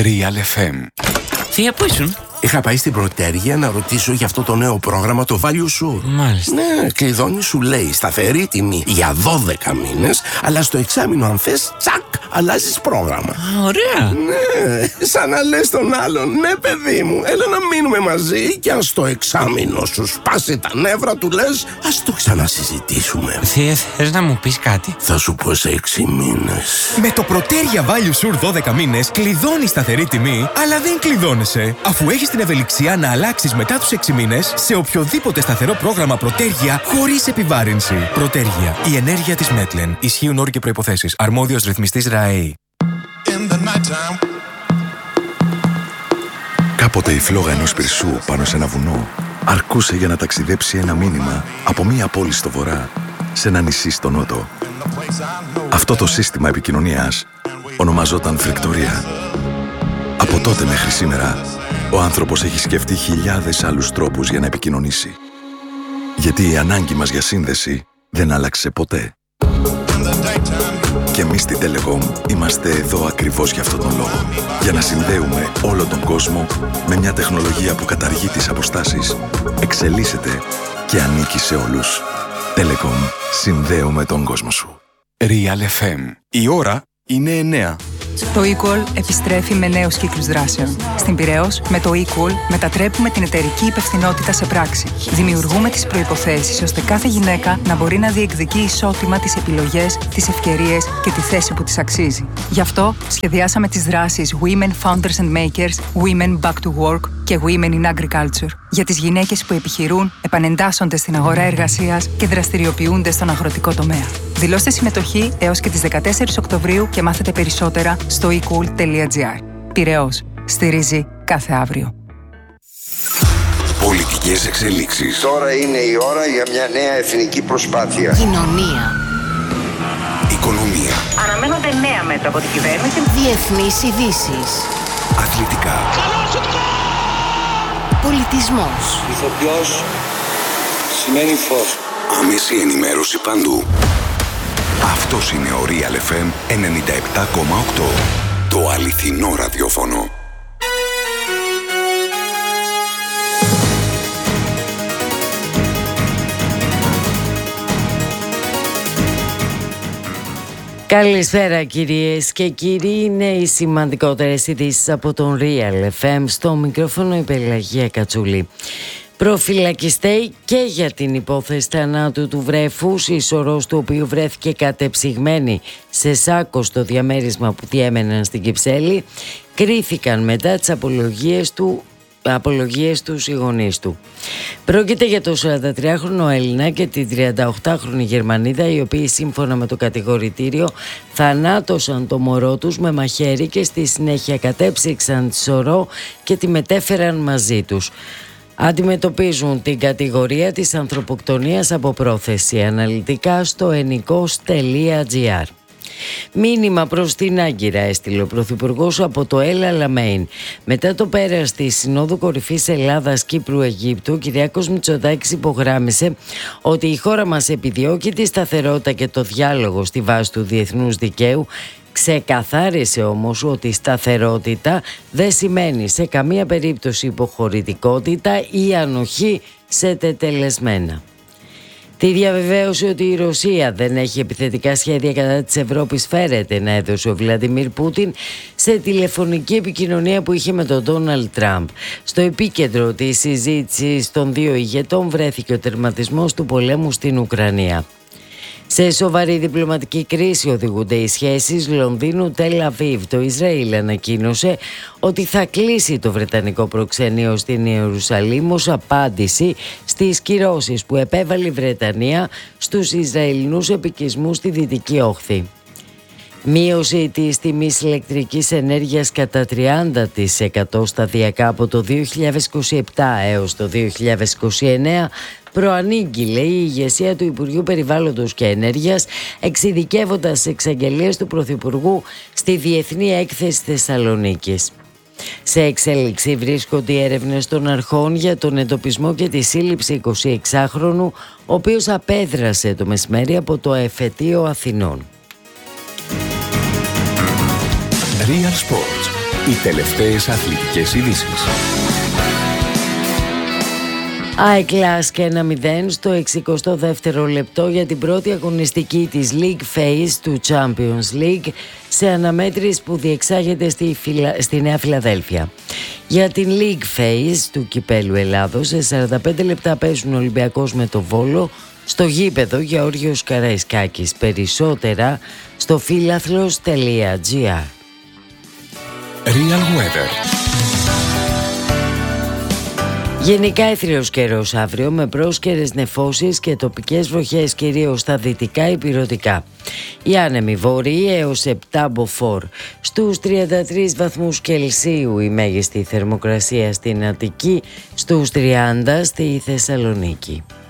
Real FM. Θεία, πού ήσουν? Είχα πάει στην Πρωτέργεια να ρωτήσω για αυτό το νέο πρόγραμμα, το Value Sur. Μάλιστα. Ναι, κλειδώνει, σου λέει σταθερή τιμή για 12 μήνες, αλλά στο εξάμηνο αν θες, τσακ, αλλάζεις πρόγραμμα. Α, ωραία. Ναι, σαν να λες τον άλλον, ναι παιδί μου, έλα να μείνουμε μαζί και αν στο εξάμηνο σου σπάσει τα νεύρα του λες, ας το ξανασυζητήσουμε. Θεία, θες να μου πεις κάτι? Θα σου πω σε 6 μήνες. Με το Πρωτέργεια Value Sur 12 μήνες κλειδώνεις σταθερή τιμή, αλλά δεν κλειδώνεσαι, αφού έχεις την ευελιξία να αλλάξεις μετά τους 6 μήνες σε οποιοδήποτε σταθερό πρόγραμμα Πρωτέργεια χωρίς επιβάρυνση. Πρωτέργεια. Η ενέργεια της Μέτλεν. Ισχύουν όροι και προϋποθέσεις. Αρμόδιος ρυθμιστής ΡΑΕΗ. Κάποτε η φλόγα ενός πυρσού πάνω σε ένα βουνό αρκούσε για να ταξιδέψει ένα μήνυμα από μία πόλη στο βορρά σε ένα νησί στο νότο. Αυτό το σύστημα επικοινωνίας ονομαζόταν φρικτορία. Από τότε μέχρι σήμερα, ο άνθρωπος έχει σκεφτεί χιλιάδες άλλους τρόπους για να επικοινωνήσει. Γιατί η ανάγκη μας για σύνδεση δεν άλλαξε ποτέ. Και εμείς στη Telecom είμαστε εδώ ακριβώς για αυτόν τον λόγο. Για να συνδέουμε όλο τον κόσμο με μια τεχνολογία που καταργεί τις αποστάσεις, εξελίσσεται και ανήκει σε όλους. Telecom. Συνδέουμε τον κόσμο σου. Real FM. Η ώρα είναι 9. Το eQual επιστρέφει με νέους κύκλους δράσεων. Στην Πειραιώς, με το eQual μετατρέπουμε την εταιρική υπευθυνότητα σε πράξη. Δημιουργούμε τις προϋποθέσεις ώστε κάθε γυναίκα να μπορεί να διεκδικεί ισότιμα τις επιλογές, τις ευκαιρίες και τη θέση που της αξίζει. Γι' αυτό σχεδιάσαμε τις δράσεις Women Founders and Makers, Women Back to Work και Women in Agriculture για τις γυναίκες που επιχειρούν, επανεντάσσονται στην αγορά εργασίας και δραστηριοποιούνται στον αγροτικό τομέα. Δηλώστε συμμετοχή έως και τις 14 Οκτωβρίου και μάθετε περισσότερα στο ecool.gr. Πειραιώς. Στηρίζει κάθε αύριο. Πολιτικές εξελίξεις. Τώρα είναι η ώρα για μια νέα εθνική προσπάθεια. Κοινωνία. Οικονομία. Αναμένονται νέα μέτρα από την κυβέρνηση. Διεθνείς ειδήσεις. Αθλητικά. Πολιτισμός. Ηθοποιός σημαίνει φως. Άμεση ενημέρωση παντού. Αυτός είναι ο Real FM 97,8. Το αληθινό ραδιόφωνο. Καλησπέρα κυρίες και κύριοι, είναι οι σημαντικότερες ειδήσεις από τον Real FM. Στο μικρόφωνο η Πελαγία Κατσούλη. Προφυλακιστέοι και για την υπόθεση θανάτου του βρέφους, η σωρός του οποίου βρέθηκε κατεψυγμένη σε σάκο στο διαμέρισμα που διέμεναν στην Κυψέλη, κρίθηκαν μετά τις απολογίες τους οι γονείς του. Πρόκειται για το 43χρονο Έλληνα και την 38χρονη Γερμανίδα, οι οποίοι σύμφωνα με το κατηγορητήριο θανάτωσαν το μωρό τους με μαχαίρι και στη συνέχεια κατέψυξαν τη σωρό και τη μετέφεραν μαζί τους. Αντιμετωπίζουν την κατηγορία της ανθρωποκτονίας από πρόθεση. Αναλυτικά στο ennikos.gr. Μήνυμα προς την Άγκυρα έστειλε ο Πρωθυπουργός από το El Alamein. Μετά το πέρας της Συνόδου Κορυφής Ελλάδας Κύπρου Αιγύπτου, ο Κυριάκος Μητσοτάκης υπογράμμισε ότι η χώρα μας επιδιώκει τη σταθερότητα και το διάλογο στη βάση του διεθνούς δικαίου. Ξεκαθάρισε όμως ότι η σταθερότητα δεν σημαίνει σε καμία περίπτωση υποχωρητικότητα ή ανοχή σε τετελεσμένα. Τη διαβεβαίωση ότι η Ρωσία δεν έχει επιθετικά σχέδια κατά της Ευρώπης φέρεται να έδωσε ο Βλαντιμίρ Πούτιν σε τηλεφωνική επικοινωνία που είχε με τον Ντόναλντ Τραμπ. Στο επίκεντρο της συζήτησης των δύο ηγετών βρέθηκε ο τερματισμός του πολέμου στην Ουκρανία. Σε σοβαρή διπλωματική κρίση οδηγούνται οι σχέσεις Λονδίνου-Τελ Αβίβ. Το Ισραήλ ανακοίνωσε ότι θα κλείσει το βρετανικό προξενείο στην Ιερουσαλήμ ως απάντηση στις κυρώσεις που επέβαλε η Βρετανία στους Ισραηλινούς επικισμούς στη Δυτική Όχθη. Μείωση της τιμής ηλεκτρικής ενέργειας κατά 30% σταδιακά από το 2027 έως το 2029 προανήγγειλε η ηγεσία του Υπουργείου Περιβάλλοντος και Ενέργειας, εξειδικεύοντας εξαγγελίες του Πρωθυπουργού στη Διεθνή Έκθεση Θεσσαλονίκης. Σε εξέλιξη βρίσκονται οι έρευνες των αρχών για τον εντοπισμό και τη σύλληψη 26χρονου, ο οποίος απέδρασε το μεσημέρι από το Εφετείο Αθηνών. Real Sports. Οι τελευταίες αθλητικές ειδήσεις. iClass και 1-0 στο 62ο λεπτό για την πρώτη αγωνιστική της League Phase του Champions League σε αναμέτρηση που διεξάγεται στη Νέα Φιλαδέλφια. Για την League Phase του Κυπέλλου Ελλάδος σε 45 λεπτά παίζουν Ολυμπιακός με το Βόλο στο γήπεδο Γεώργιος Καραϊσκάκης. Περισσότερα στο φιλαθλος.gr. Real Weather. Γενικά έθριος καιρός αύριο με πρόσκαιρες νεφώσεις και τοπικές βροχές κυρίως στα δυτικά υπηρετικά. Οι άνεμοι βόρειοι έως 7 μποφόρ. Στους 33 βαθμούς Κελσίου η μέγιστη θερμοκρασία στην Αττική, στους 30 στη Θεσσαλονίκη.